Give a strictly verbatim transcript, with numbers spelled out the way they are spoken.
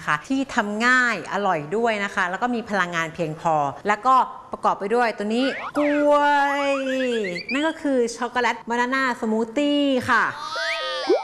นะคะที่ทำง่ายอร่อยด้วยนะคะแล้วก็มีพลังงานเพียงพอแล้วก็ประกอบไปด้วยตัวนี้กล้วยนั่นก็คือช็อกโกแลตบานาน่าสมูทตี้ค่ะ